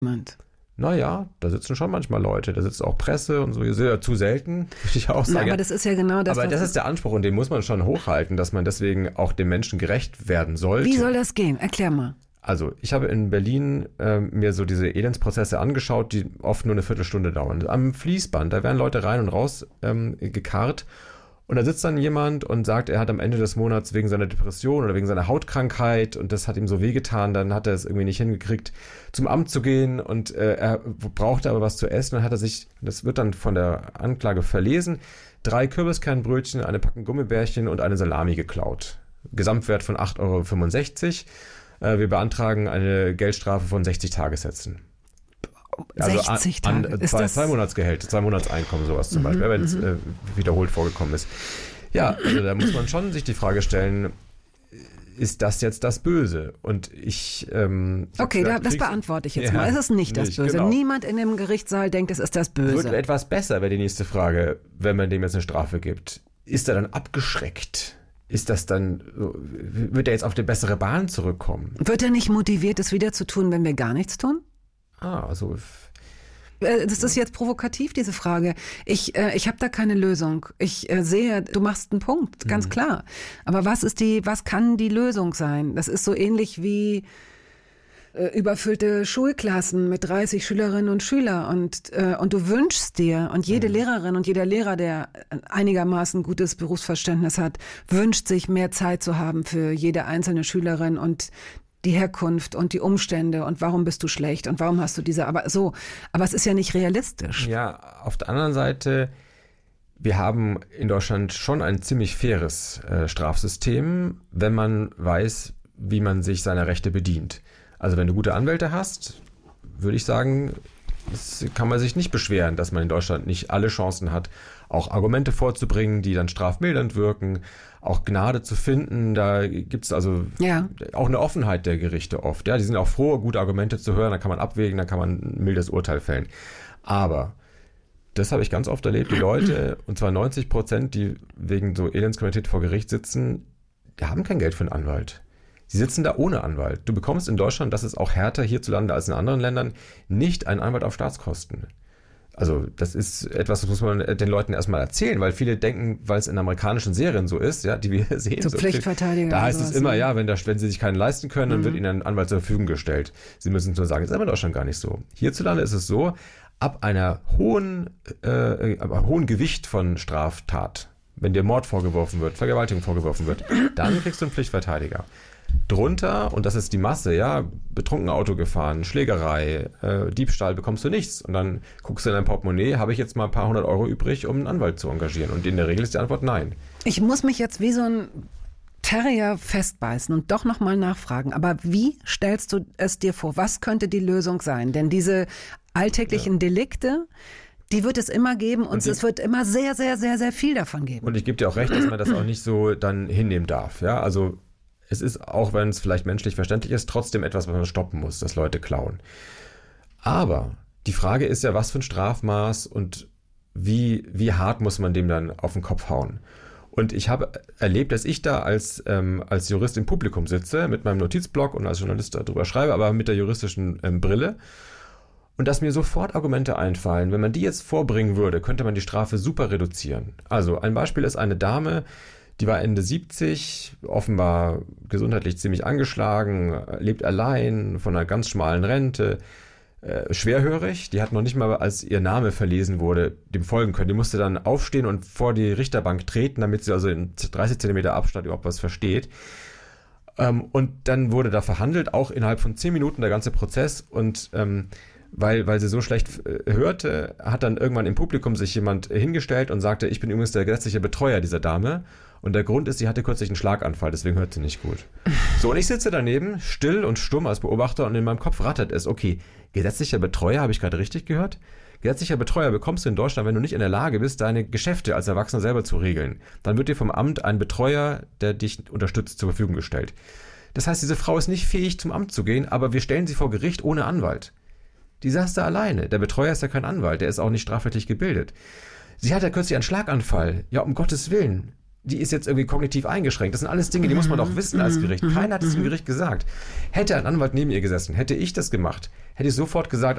Naja, da sitzen schon manchmal Leute, da sitzt auch Presse und so, zu selten, würde ich auch sagen. Aber das ist ja genau das. Aber das ist der Anspruch und den muss man schon hochhalten, dass man deswegen auch den Menschen gerecht werden sollte. Wie soll das gehen? Erklär mal. Also, ich habe in Berlin mir so diese Elendsprozesse angeschaut, die oft nur eine Viertelstunde dauern. Am Fließband, da werden Leute rein und raus gekarrt. Und da sitzt dann jemand und sagt, er hat am Ende des Monats wegen seiner Depression oder wegen seiner Hautkrankheit und das hat ihm so wehgetan, dann hat er es irgendwie nicht hingekriegt, zum Amt zu gehen und er brauchte aber was zu essen. Dann hat er sich, das wird dann von der Anklage verlesen, 3 Kürbiskernbrötchen, eine Packung Gummibärchen und eine Salami geklaut. Gesamtwert von 8,65 €. Wir beantragen eine Geldstrafe von 60 Tagessätzen. 60 Tage. Ist das 2 Monatsgehälter, 2 Monatseinkommen, sowas zum Beispiel, wenn es wiederholt vorgekommen ist. Ja, also da muss man schon sich die Frage stellen, ist das jetzt das Böse? Und ich... okay, das beantworte ich jetzt mal. Es ist nicht das Böse. Genau. Niemand in dem Gerichtssaal denkt, es ist das Böse. Wird etwas besser, wäre die nächste Frage, wenn man dem jetzt eine Strafe gibt. Ist er dann abgeschreckt? Ist das dann, wird er jetzt auf die bessere Bahn zurückkommen? Wird er nicht motiviert, es wieder zu tun, wenn wir gar nichts tun? Also... Das ist jetzt provokativ, diese Frage. Ich habe da keine Lösung. Ich sehe, du machst einen Punkt, ganz klar. Aber was kann die Lösung sein? Das ist so ähnlich wie überfüllte Schulklassen mit 30 Schülerinnen und Schülern und du wünschst dir, und jede Lehrerin und jeder Lehrer, der einigermaßen gutes Berufsverständnis hat, wünscht sich mehr Zeit zu haben für jede einzelne Schülerin und die Herkunft und die Umstände und warum bist du schlecht und warum hast du aber es ist ja nicht realistisch. Ja, auf der anderen Seite, wir haben in Deutschland schon ein ziemlich faires Strafsystem, wenn man weiß, wie man sich seiner Rechte bedient. Also wenn du gute Anwälte hast, würde ich sagen, kann man sich nicht beschweren, dass man in Deutschland nicht alle Chancen hat, auch Argumente vorzubringen, die dann strafmildernd wirken, auch Gnade zu finden. Da gibt es also auch eine Offenheit der Gerichte oft. Ja, die sind auch froh, gute Argumente zu hören, da kann man abwägen, da kann man ein mildes Urteil fällen. Aber das habe ich ganz oft erlebt, die Leute, und zwar 90%, die wegen so Elendskriminalität vor Gericht sitzen, die haben kein Geld für einen Anwalt. Sie sitzen da ohne Anwalt. Du bekommst in Deutschland, das ist auch härter hierzulande als in anderen Ländern, nicht einen Anwalt auf Staatskosten. Also das ist etwas, das muss man den Leuten erstmal erzählen, weil viele denken, weil es in amerikanischen Serien so ist, ja, die wir sehen. So Pflichtverteidiger. Da heißt es immer, ja, wenn sie sich keinen leisten können, dann wird ihnen ein Anwalt zur Verfügung gestellt. Sie müssen es nur sagen, das ist aber in Deutschland gar nicht so. Hierzulande ist es so, ab einem hohen Gewicht von Straftat, wenn dir Mord vorgeworfen wird, Vergewaltigung vorgeworfen wird, dann kriegst du einen Pflichtverteidiger. Drunter, und das ist die Masse, ja, betrunken Auto gefahren, Schlägerei, Diebstahl, bekommst du nichts. Und dann guckst du in dein Portemonnaie, habe ich jetzt mal ein paar 100 € übrig, um einen Anwalt zu engagieren? Und in der Regel ist die Antwort nein. Ich muss mich jetzt wie so ein Terrier festbeißen und doch nochmal nachfragen. Aber wie stellst du es dir vor? Was könnte die Lösung sein? Denn diese alltäglichen Delikte, die wird es immer geben und es wird immer sehr, sehr, sehr, sehr viel davon geben. Und ich gebe dir auch recht, dass man das auch nicht so dann hinnehmen darf. Ja, also es ist, auch wenn es vielleicht menschlich verständlich ist, trotzdem etwas, was man stoppen muss, dass Leute klauen. Aber die Frage ist ja, was für ein Strafmaß und wie hart muss man dem dann auf den Kopf hauen? Und ich habe erlebt, dass ich da als Jurist im Publikum sitze, mit meinem Notizblock und als Journalist darüber schreibe, aber mit der juristischen Brille. Und dass mir sofort Argumente einfallen. Wenn man die jetzt vorbringen würde, könnte man die Strafe super reduzieren. Also ein Beispiel ist eine Dame, die war Ende 70, offenbar gesundheitlich ziemlich angeschlagen, lebt allein, von einer ganz schmalen Rente, schwerhörig. Die hat noch nicht mal, als ihr Name verlesen wurde, dem folgen können. Die musste dann aufstehen und vor die Richterbank treten, damit sie also in 30 Zentimeter Abstand überhaupt was versteht. Und dann wurde da verhandelt, auch innerhalb von 10 Minuten der ganze Prozess. Und weil sie so schlecht hörte, hat dann irgendwann im Publikum sich jemand hingestellt und sagte, ich bin übrigens der gesetzliche Betreuer dieser Dame. Und der Grund ist, sie hatte kürzlich einen Schlaganfall, deswegen hört sie nicht gut. So, und ich sitze daneben, still und stumm als Beobachter, und in meinem Kopf rattert es, okay, gesetzlicher Betreuer, habe ich gerade richtig gehört? Gesetzlicher Betreuer bekommst du in Deutschland, wenn du nicht in der Lage bist, deine Geschäfte als Erwachsener selber zu regeln. Dann wird dir vom Amt ein Betreuer, der dich unterstützt, zur Verfügung gestellt. Das heißt, diese Frau ist nicht fähig, zum Amt zu gehen, aber wir stellen sie vor Gericht ohne Anwalt. Die saß da alleine. Der Betreuer ist ja kein Anwalt, der ist auch nicht strafrechtlich gebildet. Sie hat ja kürzlich einen Schlaganfall. Ja, um Gottes Willen. Die ist jetzt irgendwie kognitiv eingeschränkt. Das sind alles Dinge, die muss man doch wissen als Gericht. Keiner hat es im Gericht gesagt. Hätte ein Anwalt neben ihr gesessen, hätte ich das gemacht, hätte ich sofort gesagt,